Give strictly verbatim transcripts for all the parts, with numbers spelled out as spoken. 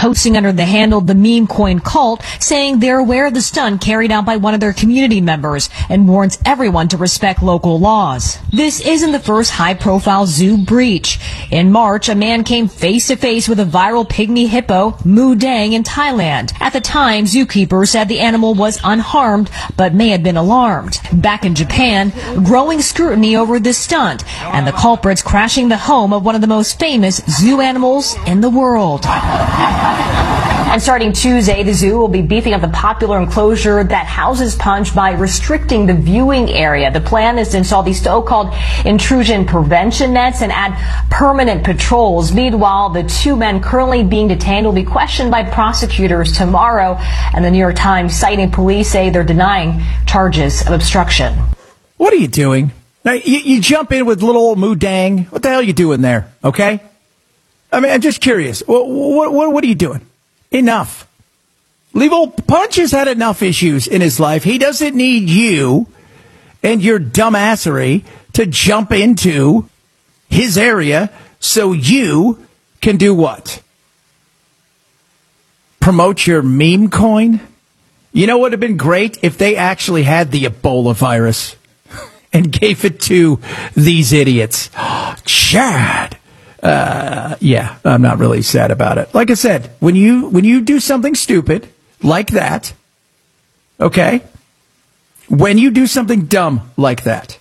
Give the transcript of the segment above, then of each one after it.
posting under the handle The Meme Coin Cult, saying they're aware of the stunt carried out by one of their community members and warns everyone to respect local laws. This isn't the first high-profile zoo breach. In March, a man came face-to-face with a viral pygmy hippo, Mu Dang, in Thailand. At the time, zookeepers said the animal was unharmed, but may have been alarmed. Back in Japan, growing scrutiny over this stunt, and the culprits crashing the home of one of the most famous zoo animals in the world. And starting Tuesday, the zoo will be beefing up the popular enclosure that houses Punch by restricting the viewing area. The plan is to install these so-called intrusion prevention nets and add permanent patrols. Meanwhile, the two men currently being detained will be questioned by prosecutors tomorrow. And the New York Times, citing police, say they're denying charges of obstruction. What are you doing? Now, you, you jump in with little old Mu Dang. What the hell are you doing there? Okay? I mean, I'm just curious. What, what, what are you doing? Enough. Leave old Punch has had enough issues in his life. He doesn't need you and your dumbassery to jump into his area so you can do what? Promote your meme coin? You know what would have been great if they actually had the Ebola virus and gave it to these idiots. Chad. Uh, yeah, I'm not really sad about it. Like I said, when you when you do something stupid like that, okay, when you do something dumb like that,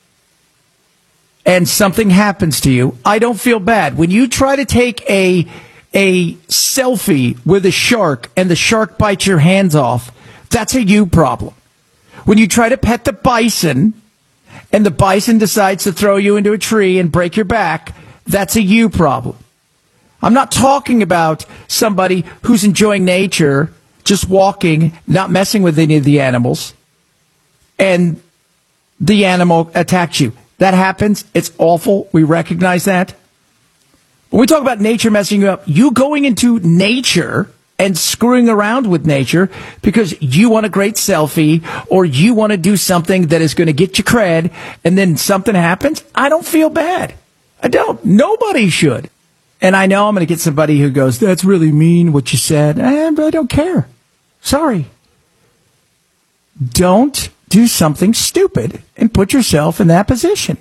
and something happens to you, I don't feel bad. When you try to take a a selfie with a shark and the shark bites your hands off, that's a you problem. When you try to pet the bison and the bison decides to throw you into a tree and break your back, that's a you problem. I'm not talking about somebody who's enjoying nature, just walking, not messing with any of the animals, and the animal attacked you. That happens. It's awful. We recognize that. When we talk about nature messing you up, you going into nature and screwing around with nature because you want a great selfie or you want to do something that is going to get you cred, and then something happens, I don't feel bad. I don't. Nobody should. And I know I'm going to get somebody who goes, that's really mean what you said. I really don't care. Sorry. Don't do something stupid and put yourself in that position.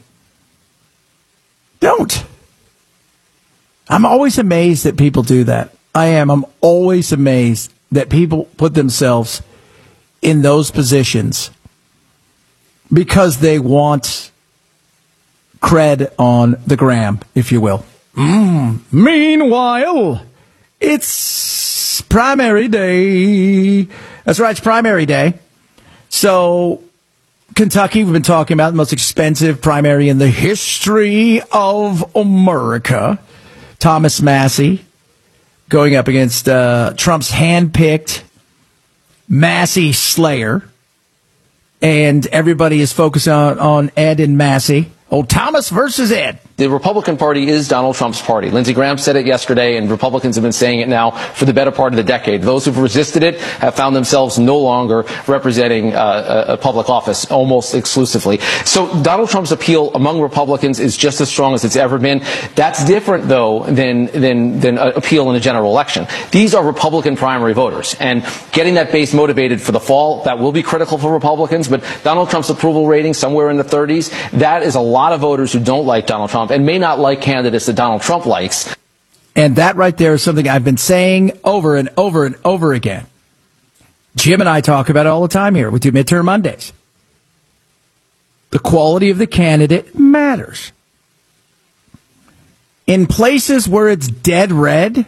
Don't. I'm always amazed that people do that. I am. I'm always amazed that people put themselves in those positions because they want cred on the gram, if you will. Mm. Meanwhile, it's primary day. That's right, it's primary day. So, Kentucky, we've been talking about the most expensive primary in the history of America. Thomas Massie going up against uh, Trump's hand-picked Massie Slayer. And everybody is focused on, on Ed and Massie. Oh, Thomas versus Ed. The Republican Party is Donald Trump's party. Lindsey Graham said it yesterday, and Republicans have been saying it now for the better part of the decade. Those who've resisted it have found themselves no longer representing uh, a, a public office, almost exclusively. So Donald Trump's appeal among Republicans is just as strong as it's ever been. That's different, though, than than than an appeal in a general election. These are Republican primary voters, and getting that base motivated for the fall, that will be critical for Republicans. But Donald Trump's approval rating somewhere in the thirties, that is a lot of voters who don't like Donald Trump and may not like candidates that Donald Trump likes. And that right there is something I've been saying over and over and over again. Jim and I talk about it all the time here. We do midterm Mondays. The quality of the candidate matters. In places where it's dead red,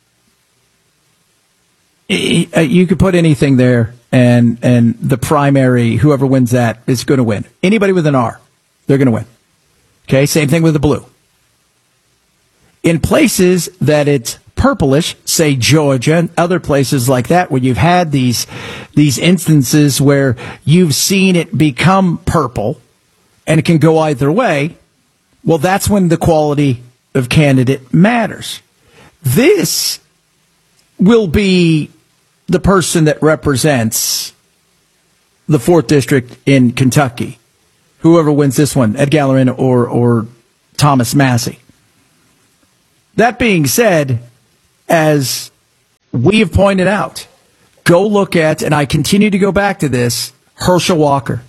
you could put anything there, and, and the primary, whoever wins that, is going to win. Anybody with an R, they're going to win. Okay, same thing with the blue. In places that it's purplish, say Georgia and other places like that, where you've had these these instances where you've seen it become purple, and it can go either way, well, that's when the quality of candidate matters. This will be the person that represents the fourth District in Kentucky. Whoever wins this one, Ed Gallerin or, or Thomas Massie. That being said, as we have pointed out, go look at, and I continue to go back to this, Herschel Walker.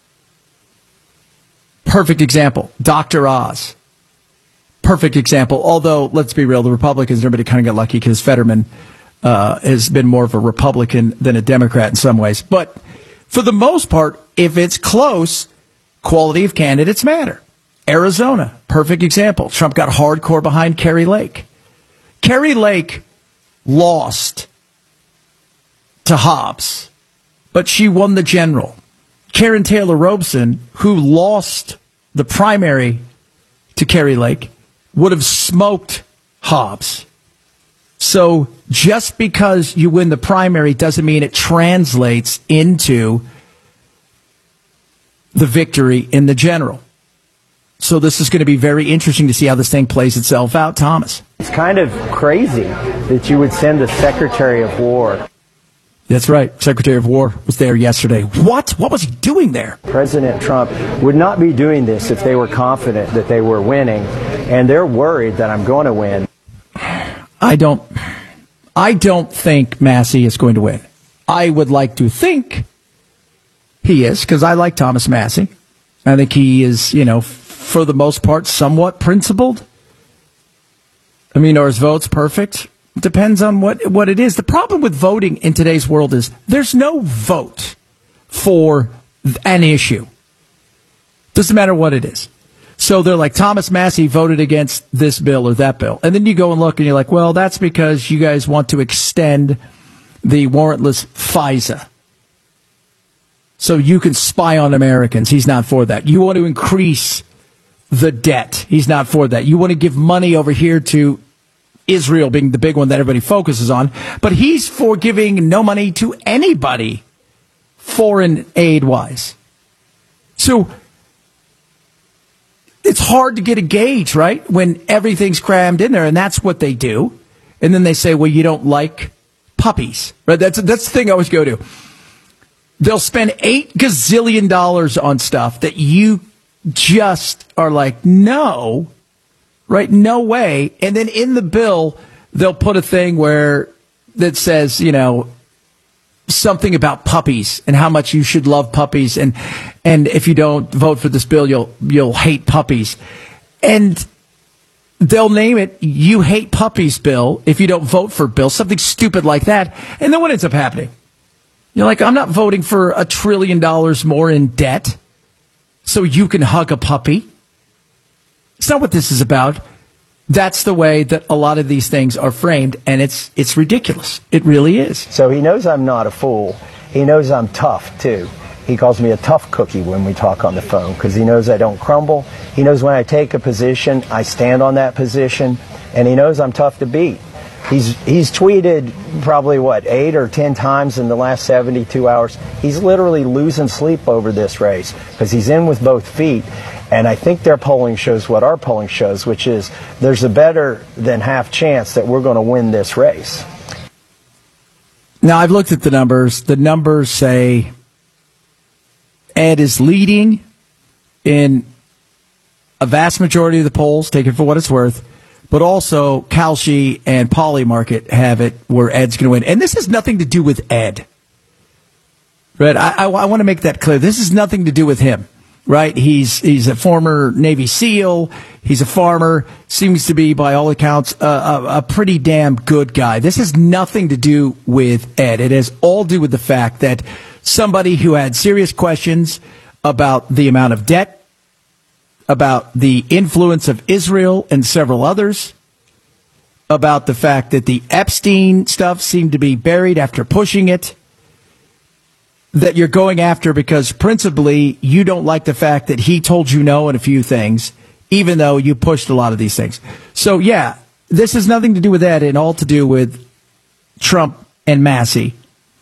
Perfect example. Doctor Oz. Perfect example. Although, let's be real, the Republicans, everybody kind of got lucky because Fetterman uh, has been more of a Republican than a Democrat in some ways. But for the most part, if it's close, quality of candidates matter. Arizona, perfect example. Trump got hardcore behind Kari Lake. Kari Lake lost to Hobbs, but she won the general. Karen Taylor Robeson, who lost the primary to Kari Lake, would have smoked Hobbs. So just because you win the primary doesn't mean it translates into the victory in the general. So this is going to be very interesting to see how this thing plays itself out. Thomas. It's kind of crazy that you would send the Secretary of War. That's right. Secretary of War was there yesterday. What? What was he doing there? President Trump would not be doing this if they were confident that they were winning, and they're worried that I'm going to win. I don't, I don't think Massie is going to win. I would like to think he is, because I like Thomas Massie. I think he is, you know, for the most part, somewhat principled. I mean, are his votes perfect? Depends on what, what it is. The problem with voting in today's world is there's no vote for an issue. Doesn't matter what it is. So they're like, Thomas Massie voted against this bill or that bill. And then you go and look and you're like, well, that's because you guys want to extend the warrantless FISA. So you can spy on Americans. He's not for that. You want to increase the debt. He's not for that. You want to give money over here to Israel, being the big one that everybody focuses on. But he's for giving no money to anybody, foreign aid-wise. So it's hard to get a gauge, right, when everything's crammed in there, and that's what they do. And then they say, well, you don't like puppies. Right? That's, that's the thing I always go to. They'll spend eight gazillion dollars on stuff that you just are like, no, right? No way. And then in the bill, they'll put a thing where that says, you know, something about puppies and how much you should love puppies. And, and if you don't vote for this bill, you'll, you'll hate puppies. And they'll name it, you hate puppies bill, if you don't vote for bill, something stupid like that. And then what ends up happening? You're like, I'm not voting for a trillion dollars more in debt so you can hug a puppy. It's not what this is about. That's the way that a lot of these things are framed, and it's it's ridiculous. It really is. So he knows I'm not a fool. He knows I'm tough, too. He calls me a tough cookie when we talk on the phone because he knows I don't crumble. He knows when I take a position, I stand on that position, and he knows I'm tough to beat. He's he's tweeted probably, what, eight or ten times in the last seventy-two hours. He's literally losing sleep over this race because he's in with both feet. And I think their polling shows what our polling shows, which is there's a better than half chance that we're going to win this race. Now, I've looked at the numbers. The numbers say Ed is leading in a vast majority of the polls, take it for what it's worth. But also, Kalshi and Polymarket have it where Ed's going to win. And this has nothing to do with Ed. Right? I, I, I want to make that clear. This has nothing to do with him. Right? He's he's a former Navy SEAL. He's a farmer. Seems to be, by all accounts, a, a, a pretty damn good guy. This has nothing to do with Ed. It has all to do with the fact that somebody who had serious questions about the amount of debt, about the influence of Israel and several others, about the fact that the Epstein stuff seemed to be buried after pushing it, that you're going after because principally you don't like the fact that he told you no in a few things, even though you pushed a lot of these things. So, yeah, this has nothing to do with that and all to do with Trump and Massie.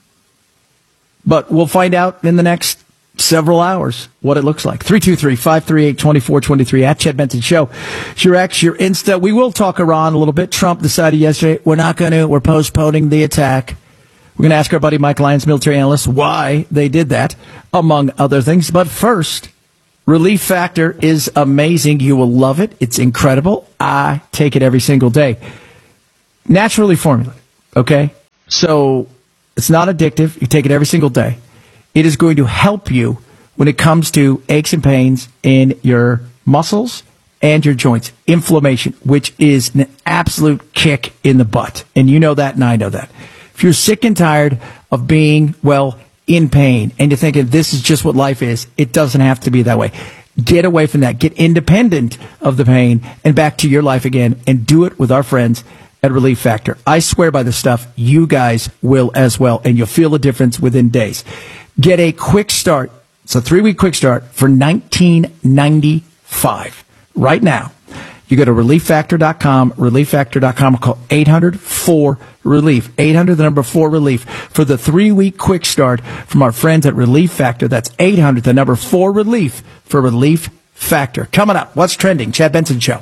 But we'll find out in the next several hours what it looks like. three two three, five three eight, two four two three at Chad Benson Show. It's your X, your Insta. We will talk Iran a little bit. Trump decided yesterday we're not going to, we're postponing the attack. We're going to ask our buddy Mike Lyons, military analyst, why they did that, among other things. But first, Relief Factor is amazing. You will love it. It's incredible. I take it every single day. Naturally formulated, okay? So it's not addictive. You take it every single day. It is going to help you when it comes to aches and pains in your muscles and your joints, inflammation, which is an absolute kick in the butt. And you know that, and I know that. If you're sick and tired of being, well, in pain, and you're thinking this is just what life is, it doesn't have to be that way. Get away from that. Get independent of the pain and back to your life again, and do it with our friends at Relief Factor. I swear by this stuff, you guys will as well, and you'll feel the difference within days. Get a quick start. It's a three-week quick start for nineteen ninety-five. Right now, you go to relief factor dot com, relief factor dot com, call eight hundred four relief, eight hundred, the number four relief, for the three-week quick start from our friends at Relief Factor. That's eight hundred, the number four relief for Relief Factor. Coming up, what's trending? Chad Benson Show.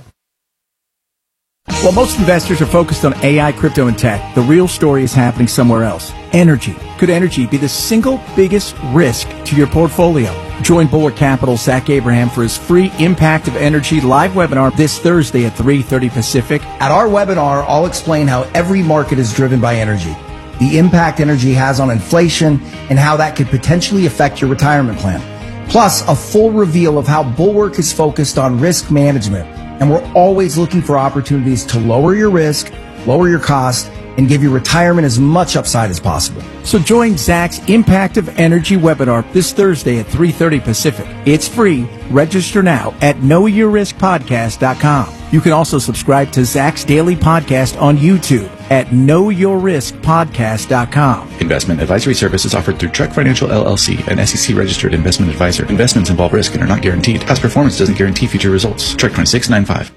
Well, most investors are focused on A I, crypto, and tech. The real story is happening somewhere else. Energy. Could energy be the single biggest risk to your portfolio? Join Bulwark Capital's Zach Abraham for his free Impact of Energy live webinar this Thursday at three thirty Pacific. At our webinar, I'll explain how every market is driven by energy, the impact energy has on inflation, and how that could potentially affect your retirement plan. Plus, a full reveal of how Bulwark is focused on risk management, and we're always looking for opportunities to lower your risk, lower your cost, and give your retirement as much upside as possible. So join Zach's Impact of Energy webinar this Thursday at three thirty Pacific. It's free. Register now at know your risk podcast dot com. You can also subscribe to Zach's daily podcast on YouTube at know your risk podcast dot com. Investment advisory services offered through Trek Financial L L C, an S E C-registered investment advisor. Investments involve risk and are not guaranteed. Past performance doesn't guarantee future results. Trek twenty-six ninety-five.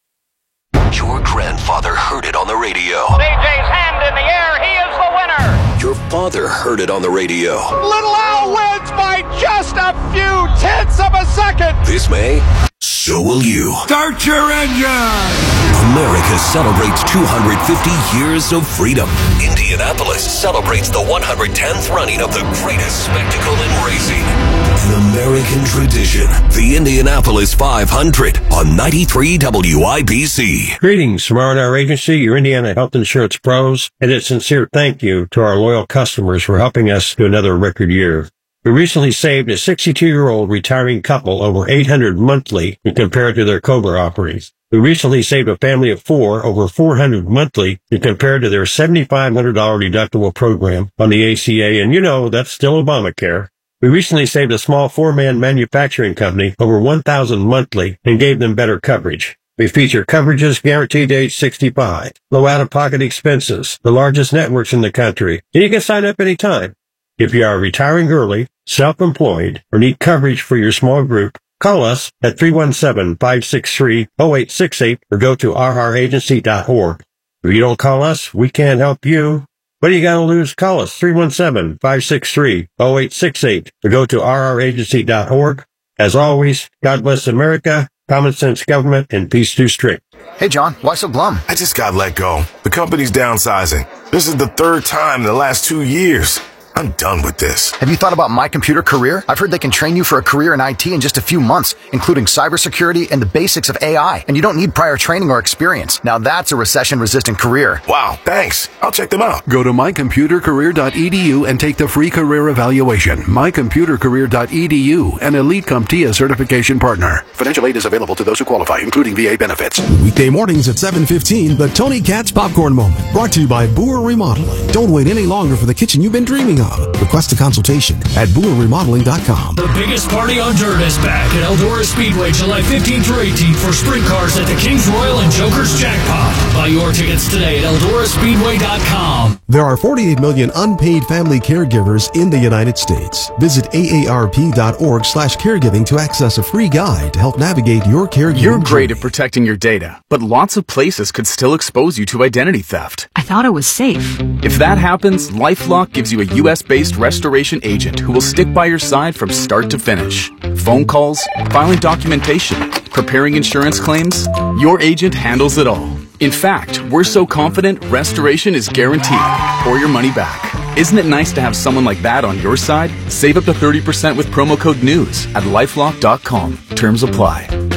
Your grandfather heard it on the radio. D J's hand in the air. He is the winner. Your father heard it on the radio. Little Al wins by just a few tenths of a second. This May, so will you. Start your engine. America celebrates two hundred fifty years of freedom. Indianapolis celebrates the one hundred tenth running of the greatest spectacle in racing. An American tradition. The Indianapolis five hundred on ninety-three W I B C. Greetings from R and R Agency, your Indiana health insurance pros, and a sincere thank you to our loyal customers for helping us to another record year. We recently saved a sixty-two-year-old retiring couple over eight hundred monthly when compared to their COBRA offerings. We recently saved a family of four over four hundred monthly when compared to their seven thousand five hundred dollars deductible program on the A C A, and you know that's still Obamacare. We recently saved a small four-man manufacturing company over one thousand monthly and gave them better coverage. We feature coverages guaranteed to age sixty-five, low out-of-pocket expenses, the largest networks in the country, and you can sign up anytime. If you are retiring early, self-employed, or need coverage for your small group, call us at three one seven, five six three, zero eight six eight or go to r r agency dot org. If you don't call us, we can't help you. What do you got to lose? Call us, three one seven, five six three, zero eight six eight or go to r r agency dot org. As always, God bless America, common sense government, and peace too strict. Hey, John, why so glum? I just got let go. The company's downsizing. This is the third time in the last two years. I'm done with this. Have you thought about My Computer Career? I've heard they can train you for a career in I T in just a few months, including cybersecurity and the basics of A I. And you don't need prior training or experience. Now that's a recession-resistant career. Wow, thanks. I'll check them out. Go to my computer career dot e d u and take the free career evaluation. my computer career dot e d u, an Elite CompTIA certification partner. Financial aid is available to those who qualify, including V A benefits. Weekday mornings at seven fifteen, the Tony Katz Popcorn Moment. Brought to you by Boer Remodeling. Don't wait any longer for the kitchen you've been dreaming of. Request a consultation at boer remodeling dot com. The biggest party on dirt is back at Eldora Speedway July fifteenth through eighteenth for sprint cars at the Kings Royal and Joker's Jackpot. Buy your tickets today at eldora speedway dot com. There are forty-eight million unpaid family caregivers in the United States. Visit A A R P dot org slash caregiving to access a free guide to help navigate your caregiving You're great journey. at protecting your data, but lots of places could still expose you to identity theft. I thought it was safe. If that happens, LifeLock gives you a U S based restoration agent who will stick by your side from start to finish. Phone calls, filing documentation, preparing insurance claims, your agent handles it all. In fact, we're so confident restoration is guaranteed or your money back. Isn't it nice to have someone like that on your side? Save up to thirty percent with promo code NEWS at lifelock dot com. Terms apply.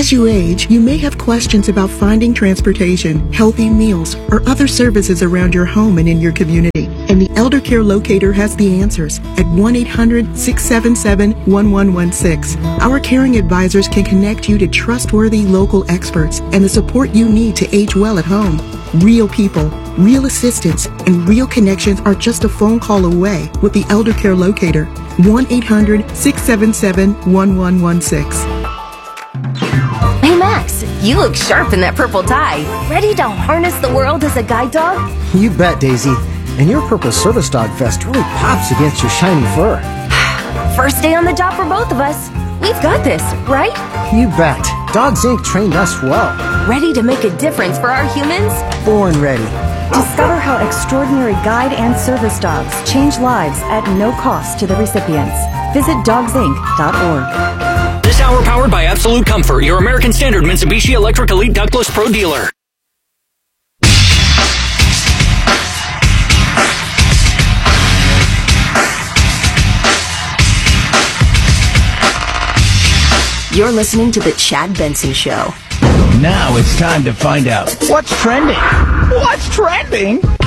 As you age, you may have questions about finding transportation, healthy meals, or other services around your home and in your community. And the Elder Care Locator has the answers at one eight hundred, six seven seven, one one one six. Our caring advisors can connect you to trustworthy local experts and the support you need to age well at home. Real people, real assistance, and real connections are just a phone call away with the Elder Care Locator. one eight hundred, six seven seven, one one one six. Hey Max, you look sharp in that purple tie. Ready to harness the world as a guide dog? You bet, Daisy. And your purple service dog vest really pops against your shiny fur. First day on the job for both of us. We've got this, right? You bet. Dogs Incorporated trained us well. Ready to make a difference for our humans? Born ready. Discover how extraordinary guide and service dogs change lives at no cost to the recipients. Visit dogs inc dot org. This hour powered by Absolute Comfort, your American Standard Mitsubishi Electric Elite Ductless Pro dealer. You're listening to The Chad Benson Show. Now it's time to find out what's trending. What's trending?